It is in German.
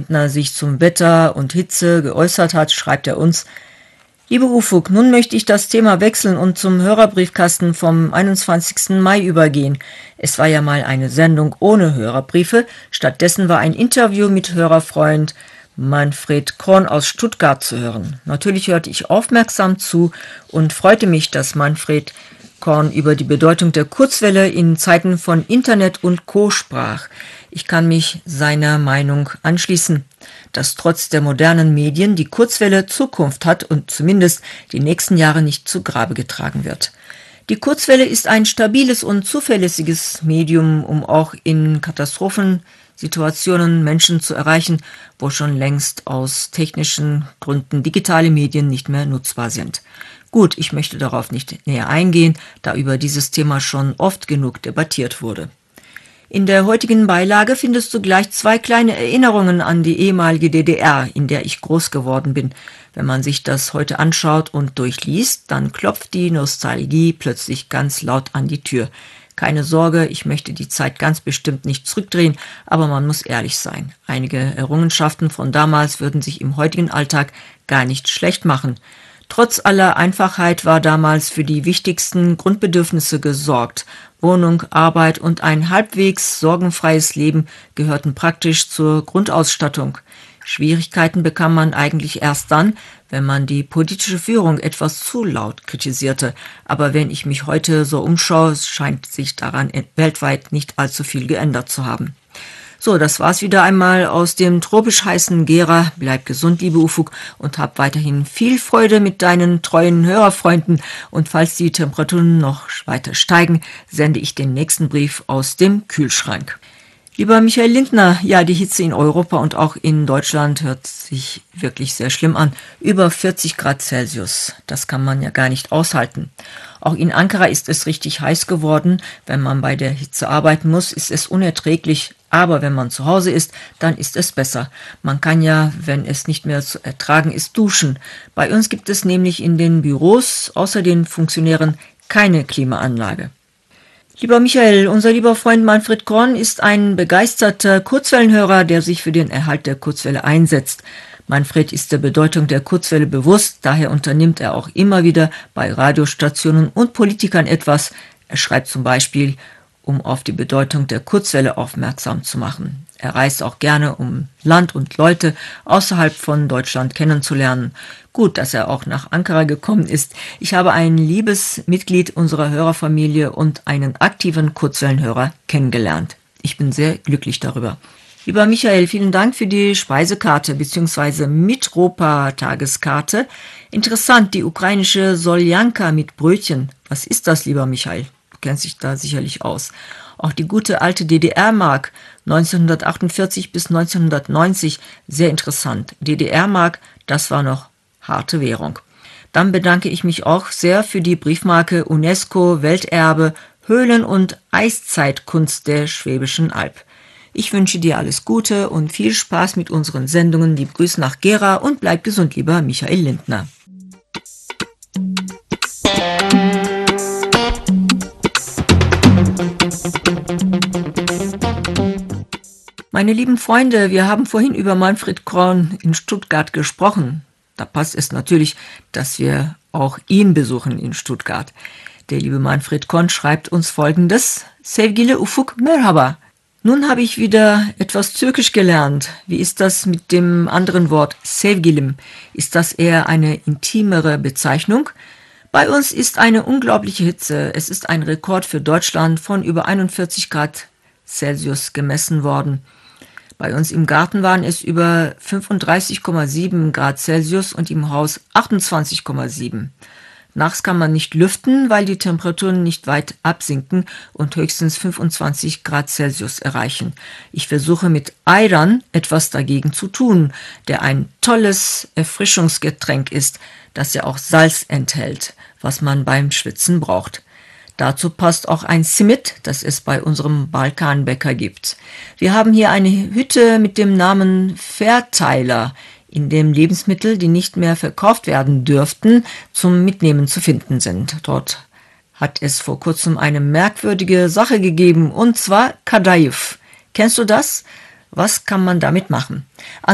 Lindner sich zum Wetter und Hitze geäußert hat, schreibt er uns: Liebe Ufuk, nun möchte ich das Thema wechseln und zum Hörerbriefkasten vom 21. Mai übergehen. Es war ja mal eine Sendung ohne Hörerbriefe. Stattdessen war ein Interview mit Hörerfreund Manfred Korn aus Stuttgart zu hören. Natürlich hörte ich aufmerksam zu und freute mich, dass Manfred Korn über die Bedeutung der Kurzwelle in Zeiten von Internet und Co. sprach. Ich kann mich seiner Meinung anschließen, dass trotz der modernen Medien die Kurzwelle Zukunft hat und zumindest die nächsten Jahre nicht zu Grabe getragen wird. Die Kurzwelle ist ein stabiles und zuverlässiges Medium, um auch in Katastrophensituationen Menschen zu erreichen, wo schon längst aus technischen Gründen digitale Medien nicht mehr nutzbar sind. Gut, ich möchte darauf nicht näher eingehen, da über dieses Thema schon oft genug debattiert wurde. In der heutigen Beilage findest du gleich 2 kleine Erinnerungen an die ehemalige DDR, in der ich groß geworden bin. Wenn man sich das heute anschaut und durchliest, dann klopft die Nostalgie plötzlich ganz laut an die Tür. Keine Sorge, ich möchte die Zeit ganz bestimmt nicht zurückdrehen, aber man muss ehrlich sein. Einige Errungenschaften von damals würden sich im heutigen Alltag gar nicht schlecht machen. Trotz aller Einfachheit war damals für die wichtigsten Grundbedürfnisse gesorgt. Wohnung, Arbeit und ein halbwegs sorgenfreies Leben gehörten praktisch zur Grundausstattung. Schwierigkeiten bekam man eigentlich erst dann, wenn man die politische Führung etwas zu laut kritisierte. Aber wenn ich mich heute so umschaue, scheint sich daran weltweit nicht allzu viel geändert zu haben. So, das war's wieder einmal aus dem tropisch heißen Gera. Bleib gesund, liebe Ufuk, und hab weiterhin viel Freude mit deinen treuen Hörerfreunden. Und falls die Temperaturen noch weiter steigen, sende ich den nächsten Brief aus dem Kühlschrank. Lieber Michael Lindner, ja, die Hitze in Europa und auch in Deutschland hört sich wirklich sehr schlimm an. Über 40 Grad Celsius, das kann man ja gar nicht aushalten. Auch in Ankara ist es richtig heiß geworden. Wenn man bei der Hitze arbeiten muss, ist es unerträglich. Aber wenn man zu Hause ist, dann ist es besser. Man kann ja, wenn es nicht mehr zu ertragen ist, duschen. Bei uns gibt es nämlich in den Büros außer den Funktionären keine Klimaanlage. Lieber Michael, unser lieber Freund Manfred Korn ist ein begeisterter Kurzwellenhörer, der sich für den Erhalt der Kurzwelle einsetzt. Manfred ist der Bedeutung der Kurzwelle bewusst, daher unternimmt er auch immer wieder bei Radiostationen und Politikern etwas. Er schreibt zum Beispiel, um auf die Bedeutung der Kurzwelle aufmerksam zu machen. Er reist auch gerne, um Land und Leute außerhalb von Deutschland kennenzulernen. Gut, dass er auch nach Ankara gekommen ist. Ich habe ein liebes Mitglied unserer Hörerfamilie und einen aktiven Kurzwellenhörer kennengelernt. Ich bin sehr glücklich darüber. Lieber Michael, vielen Dank für die Speisekarte bzw. Mitropa-Tageskarte. Interessant, die ukrainische Soljanka mit Brötchen. Was ist das, lieber Michael? Du kennst dich da sicherlich aus. Auch die gute alte DDR-Mark 1948 bis 1990, sehr interessant. DDR-Mark, das war noch harte Währung. Dann bedanke ich mich auch sehr für die Briefmarke UNESCO Welterbe Höhlen- und Eiszeitkunst der Schwäbischen Alb. Ich wünsche dir alles Gute und viel Spaß mit unseren Sendungen. Liebe Grüße nach Gera und bleib gesund, lieber Michael Lindner. Meine lieben Freunde, wir haben vorhin über Manfred Korn in Stuttgart gesprochen. Da passt es natürlich, dass wir auch ihn besuchen in Stuttgart. Der liebe Manfred Korn schreibt uns Folgendes: Sevgili Ufuk merhaba. Nun habe ich wieder etwas Türkisch gelernt. Wie ist das mit dem anderen Wort sevgilim? Ist das eher eine intimere Bezeichnung? Bei uns ist eine unglaubliche Hitze. Es ist ein Rekord für Deutschland von über 41 Grad Celsius gemessen worden. Bei uns im Garten waren es über 35,7 Grad Celsius und im Haus 28,7. Nachts kann man nicht lüften, weil die Temperaturen nicht weit absinken und höchstens 25 Grad Celsius erreichen. Ich versuche mit Ayran etwas dagegen zu tun, der ein tolles Erfrischungsgetränk ist, das ja auch Salz enthält, was man beim Schwitzen braucht. Dazu passt auch ein Simit, das es bei unserem Balkanbäcker gibt. Wir haben hier eine Hütte mit dem Namen Verteiler, in dem Lebensmittel, die nicht mehr verkauft werden dürften, zum Mitnehmen zu finden sind. Dort hat es vor kurzem eine merkwürdige Sache gegeben, und zwar Kadayıf. Kennst du das? Was kann man damit machen?